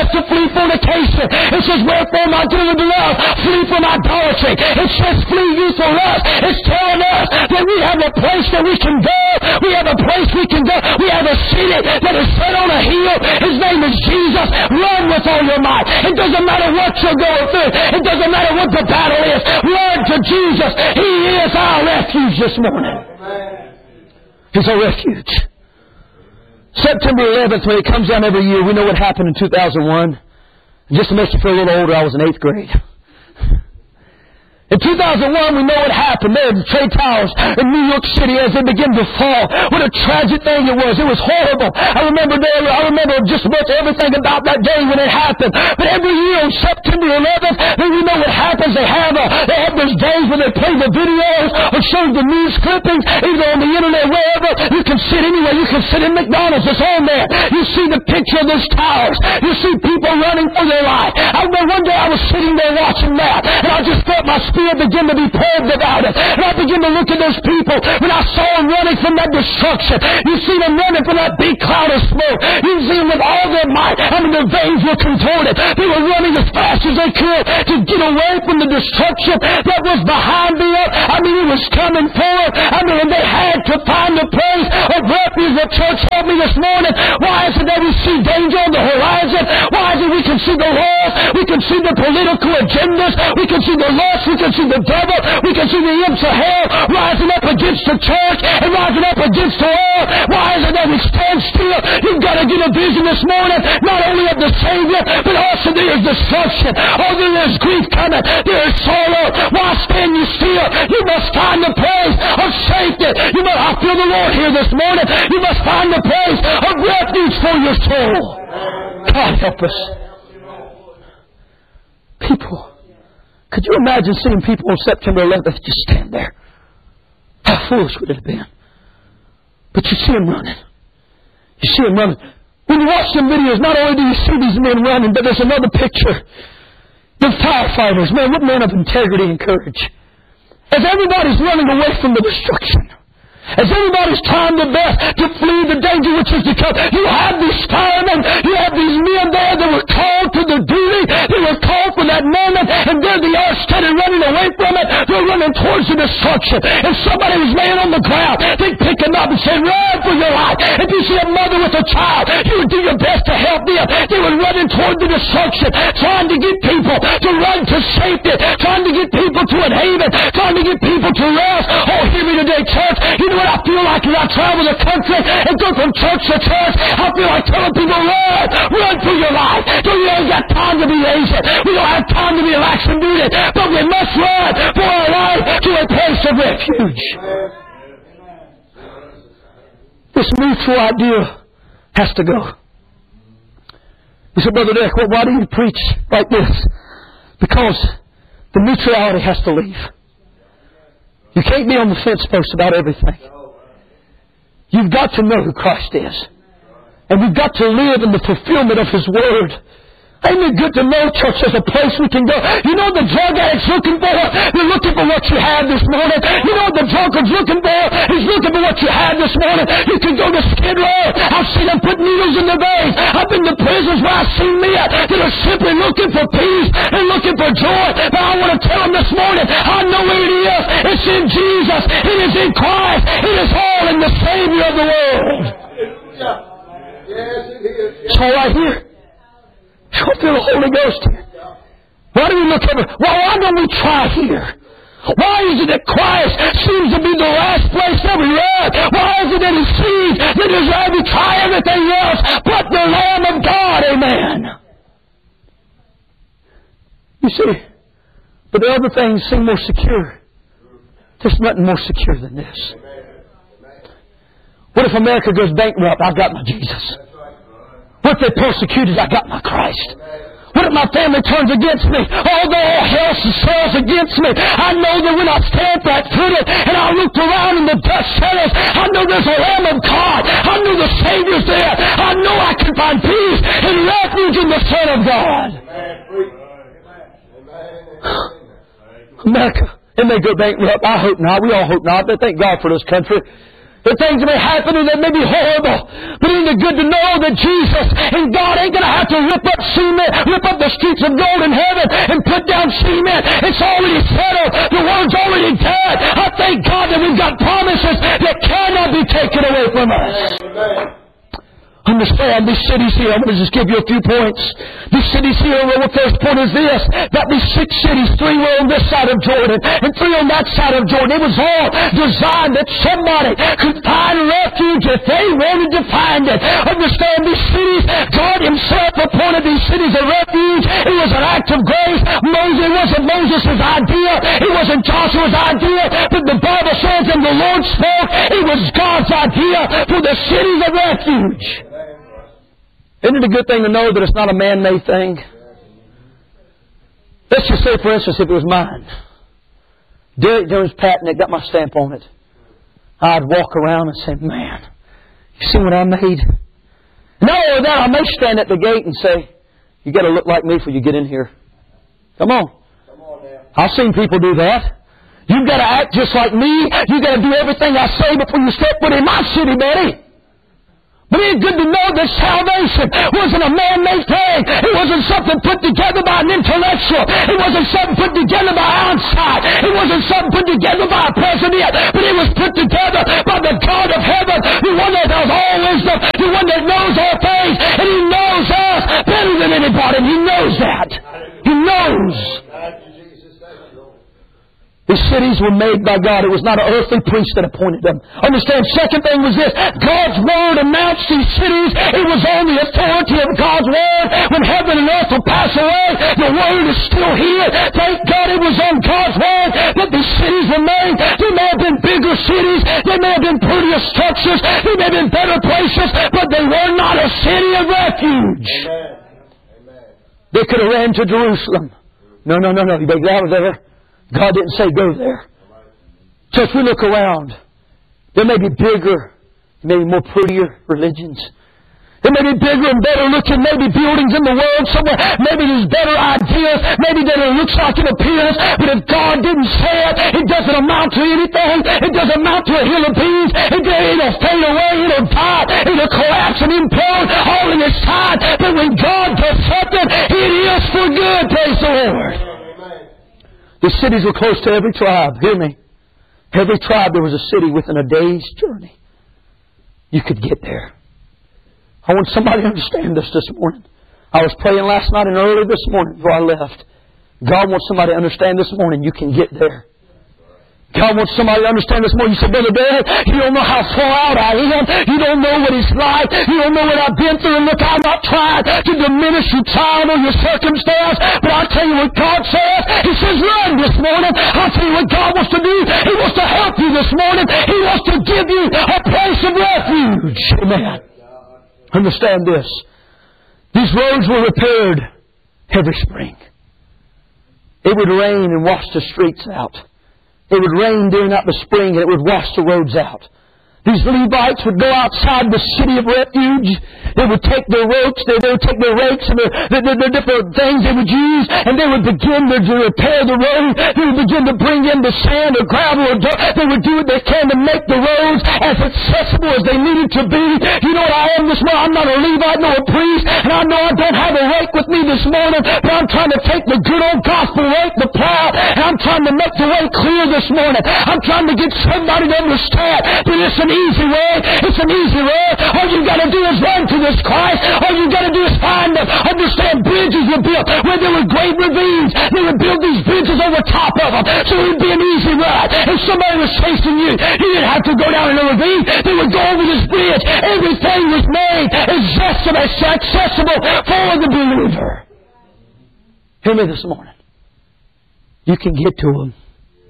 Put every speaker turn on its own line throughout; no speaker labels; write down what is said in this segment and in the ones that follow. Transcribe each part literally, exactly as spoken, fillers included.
us to flee fornication. It says, wherefore, my dearly beloved, flee from idolatry. It says, flee youthful lust. It's telling us that we have a place that we can go. We have a place we can go. We have a city that is set on a hill. His name is Jesus. Run with all your might. It doesn't matter what you're going through. It doesn't matter what the battle is. Run to Jesus. He is our refuge this morning. He's our refuge. September eleventh, when it comes down every year, we know what happened in two thousand one. Just to make you feel a little older, I was in eighth grade. In two thousand one, we know what happened there in the Trade Towers in New York City as they began to fall. What a tragic thing it was. It was horrible. I remember there, I remember just about everything about that day when it happened. But every year on September eleventh, then we know what happens. They have a, they have those days when they play the videos or show the news clippings, either on the internet, wherever. You can sit anywhere. You can sit in McDonald's. It's on there. You see the picture of those towers. You see people running for their life. I remember one day I was sitting there watching that, and I just felt my spirit begin to be probed about it. And I began to look at those people when I saw them running from that destruction. You see them running from that big cloud of smoke. You see them with all their might. I mean, their veins were contorted. They were running as fast as they could to get away from the destruction that was behind them. I mean, it was coming forward. I mean, they had to find a place of refuge. The church helped me this morning. Why is it that we see danger on the horizon? Why is it we can see the laws? We can see the political agendas. We can see the lust. We can see the devil. We can see the imps of hell rising up against the church and rising up against the world. Why is it that we stand still? You've got to get a vision this morning, not only of the Savior, but also there is destruction. Oh, there is grief coming. There is sorrow. Why stand you still? You must find the place of safety. You must, I feel the Lord here this morning. You must find the place of refuge for your soul. God help us. People. Could you imagine seeing people on September eleventh just stand there? How foolish would it have been? But you see them running. You see them running. When you watch some videos, not only do you see these men running, but there's another picture. The firefighters, man, what men of integrity and courage. As everybody's running away from the destruction, as everybody's trying their best to flee the danger which is to come, you have these firemen, you have these men there that were called to the duty, they were called for that moment, and there they are instead of running away from it, they're running towards the destruction. If somebody was laying on the ground, they'd pick them up and say, run for your life. If you see a mother with a child, you would do your best to help them. They were running toward the destruction, trying to get people to run to safety, trying to get people to a haven, trying to get people to rest. Oh, hear me today, church. You know what I feel like as I travel the country and go from church to church? I feel like telling people, run, run for your life. Don't you ain't got time to be lazy. We don't have time to be lax and muted, but we must run for our life to a place of refuge. This mutual idea has to go. You said, Brother Dick, well, why do you preach like this? Because the mutuality has to leave. You can't be on the fence post about everything. You've got to know who Christ is. And we've got to live in the fulfillment of His Word. Ain't it good to know, church, there's a place we can go? You know what the drug addict's looking for? They're looking for what you had this morning. You know what the drunkard's looking for? He's looking for what you had this morning. You can go to Skid Row. I've seen them put needles in their veins. I've been to prisons where I've seen men that are simply looking for peace and looking for joy. But I want to tell them this morning, I know where it is. It's in Jesus. It is in Christ. It is all in the Savior of the world.
Yes, it is.
It's all right here. I feel the Holy Ghost here. Why do we look over? Well, why don't we try here? Why is it that Christ seems to be the last place that we run? Why is it that He sees that He's ready to try everything else but the Lamb of God? Amen. You see, but the other things seem more secure. There's nothing more secure than this. What if America goes bankrupt? I've got my Jesus. What if they persecute us? I got my Christ. What if my family turns against me? Although all hell sails against me, I know that when I stand flat-footed and I look around in the dust settles, I know there's a Lamb of God. I know the Savior's there. I know I can find peace and refuge in the Son of God. America, it may go bankrupt. I hope not. We all hope not. But thank God for this country. The things that may happen that may be horrible. But isn't it good to know that Jesus and God ain't going to have to rip up cement, rip up the streets of gold in heaven and put down cement. It's already settled. The Word's already dead. I thank God that we've got promises that cannot be taken away from us. Understand, these cities here, I'm going to just give you a few points. These cities here, well, the first point is this, that these six cities, three were on this side of Jordan, and three on that side of Jordan. It was all designed that somebody could find refuge if they wanted to find it. Understand, these cities, God Himself appointed these cities a refuge. It was an act of grace. Moses, it wasn't Moses' idea. It wasn't Joshua's idea. But the Bible says, and the Lord spoke, it was God's idea for the cities of refuge. Isn't it a good thing to know that it's not a man-made thing? Let's just say, for instance, if it was mine. Derek Jones Patnick got my stamp on it. I'd walk around and say, man, you see what I made? Not only that, I may stand at the gate and say, you got to look like me before you get in here. Come on. I've seen people do that. You've got to act just like me. You've got to do everything I say before you step foot in my city, buddy. But it's good to know that salvation wasn't a man-made thing. It wasn't something put together by an intellectual. It wasn't something put together by Einstein. It wasn't something put together by a president. But it was put together by the God of heaven, the one that has all wisdom, the one that knows all things. And He knows us better than anybody. And He knows that. He knows. These cities were made by God. It was not an earthly priest that appointed them. Understand, second thing was this. God's Word announced these cities. It was on the authority of God's Word. When heaven and earth will pass away, the Word is still here. Thank God it was on God's Word that these cities were made. They may have been bigger cities. They may have been prettier structures. They may have been better places. But they were not a city of refuge. Amen. They could have ran to Jerusalem. No, no, no, no. You better get out of there. God didn't say go there. So if we look around, there may be bigger, maybe more prettier religions. There may be bigger and better looking, maybe buildings in the world somewhere. Maybe there's better ideas. Maybe that it looks like an appearance. But if God didn't say it, it doesn't amount to anything. It doesn't amount to a hill of beans. It, it'll fade away. It'll die. It'll collapse and implode all in its time. But when God does something, it is for good. Praise the Lord. The cities were close to every tribe. Hear me. Every tribe there was a city within a day's journey. You could get there. I want somebody to understand this this morning. I was praying last night and early this morning before I left. God wants somebody to understand this morning you can get there. God wants somebody to understand this morning. You say, Brother Dad, you don't know how far out I am. You don't know what it's like. You don't know what I've been through. And look, I'm not trying to diminish your child or your circumstance. But I'll tell you what God says. He says, run this morning. I'll tell you what God wants to do. He wants to help you this morning. He wants to give you a place of refuge. Amen. Understand this. These roads were repaired every spring. It would rain and wash the streets out. It would rain during out the spring and it would wash the roads out. These Levites would go outside the city of refuge. They would take their ropes, they, they would take their rakes and their, their, their different things they would use, and they would begin to, to repair the road. They would begin to bring in the sand or gravel or dirt. They would do what they can to make the roads as accessible as they needed to be. You know what I am this morning? I'm not a Levite nor a priest, and I know I don't have a rake with me this morning, but I'm trying to take the good old gospel rake, the plow, and I'm trying to make the way clear this morning. I'm trying to get somebody to understand that it's an easy way. It's an easy way. All you got to do is run to this Christ. All you got to do is find them. Understand, bridges were built where there were great ravines. They would build these bridges over top of them, so it would be an easy ride. If somebody was chasing you, you didn't have to go down in a ravine. They would go over this bridge. Everything was made accessible, accessible for the believer. Hear me this morning. You can get to them.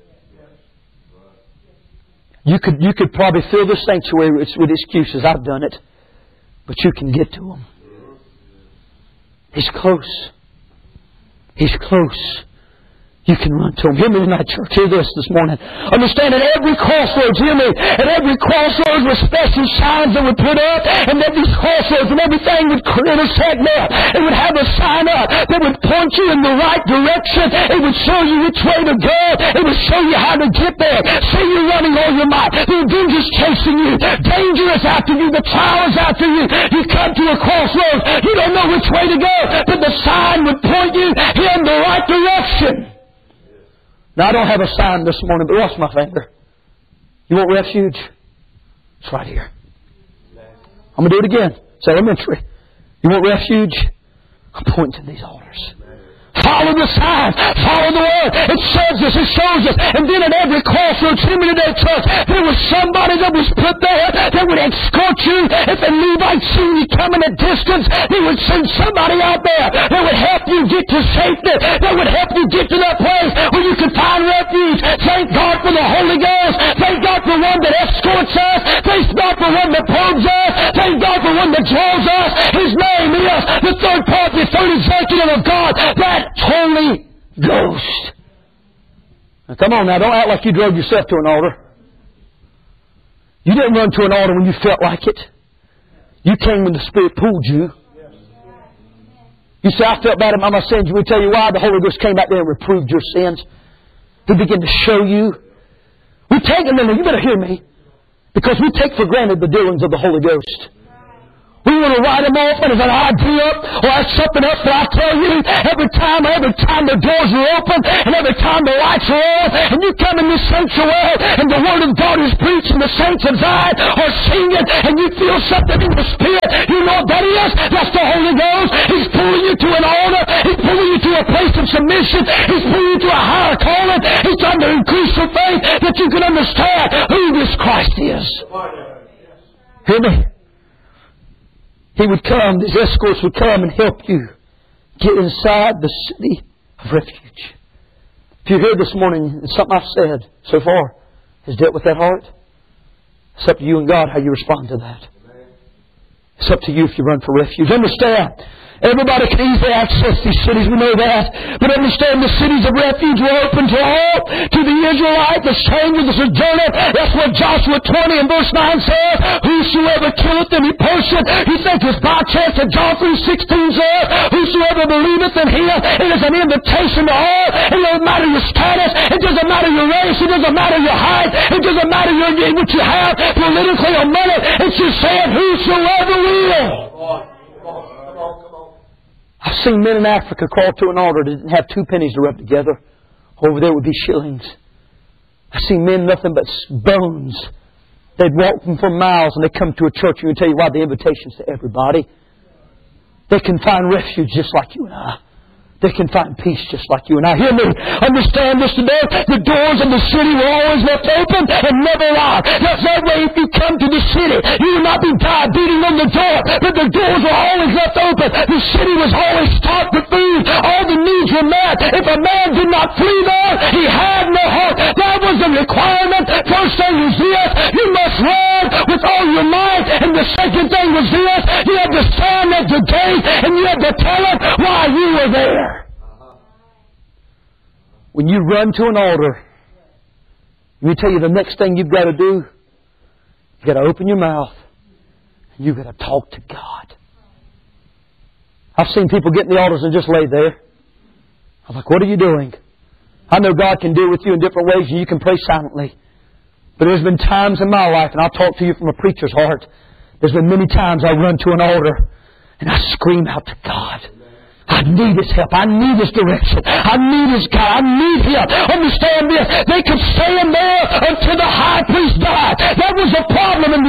You could, you could probably fill the sanctuary with, with excuses. I've done it. But you can get to Him. He's close. He's close. You can run to Him. Hear me tonight, church. Hear this this morning. Understand at every crossroads, hear me, at every crossroads were special signs that would put up, and that these crossroads and everything would intersect there. It would have a sign up that would point you in the right direction. It would show you which way to go. It would show you how to get there. Say you're running all your might. The avenger's chasing you. Danger is after you. The trial is after you. You come to a crossroads. You don't know which way to go, but the sign would point you in the right direction. Now, I don't have a sign this morning, but watch my finger. You want refuge? It's right here. I'm going to do it again. It's elementary. You want refuge? I'm pointing to these altars. Follow the signs. Follow the Word. It says this. It shows us. And then at every crossroads, hear me today, church, there was somebody that was put there that would escort you. If the Levites seen you coming a distance, they would send somebody out there that would help you get to safety. That would help you get to that place where you can find refuge. Thank God for the Holy Ghost. Thank God for one that escorts us. Thank God for one that probes us. Thank God for one that draws us. His name is the third part, the third executive of God. That Holy Ghost. Now come on now, don't act like you drove yourself to an altar. You didn't run to an altar when you felt like it. You came when the Spirit pulled you. You say, I felt bad about my sins. We tell you why. The Holy Ghost came back there and reproved your sins. He began to show you. We take, remember, you better hear me, because we take for granted the dealings of the Holy Ghost. We want to write them off as an idea or as something else, but I tell you, every time, every time the doors are open and every time the lights are on and you come in this sanctuary and the Word of God is preached and the saints of Zion are singing and you feel something in the Spirit, you know what that is? That's the Holy Ghost. He's pulling you to an altar. He's pulling you to a place of submission. He's pulling you to a higher calling. He's trying to increase your faith that you can understand who this Christ is. Hear me? He would come, these escorts would come and help you get inside the city of refuge. If you're here this morning and something I've said so far has dealt with that heart, it's up to you and God how you respond to that. It's up to you if you run for refuge. Understand, everybody can easily access these cities. We know that. But understand, the cities of refuge were open to all. To the Israelite, the stranger, the sojourner. That's what Joshua twenty and verse nine says. Whosoever killeth and he person. You think it's by chance that John three sixteen says, whosoever believeth in Him. It is an invitation to all. It doesn't matter your status. It doesn't matter your race. It doesn't matter your height. It doesn't matter your, what you have politically or money. It's just saying whosoever will. I've seen men in Africa crawl to an altar that didn't have two pennies to rub together. Over there would be shillings. I've seen men nothing but bones. They'd walk them for miles and they'd come to a church and we'd tell you why the invitation's to everybody. They can find refuge just like you and I. They can find peace just like you and I. Hear me. Understand this today. The doors of the city were always left open and never locked. That's that way if you come to the city, you will not be tired beating on the door. But the doors were always left open. The city was always stocked with food. All the needs were met. If a man did not flee there, he had no hope. That was the requirement. First thing was this. You must run with all your might. And the second thing was this. You had to stand at the gate and you had to tell him why you were there. When you run to an altar, let me tell you the next thing you've got to do, you've got to open your mouth and you've got to talk to God. I've seen people get in the altars and just lay there. I'm like, what are you doing? I know God can deal with you in different ways and you can pray silently. But there's been times in my life, and I'll talk to you from a preacher's heart, there's been many times I run to an altar and I scream out to God. I need His help. I need His direction. I need His God. I need Him. Understand this. They could stay in there until the high priest died. That was the problem in the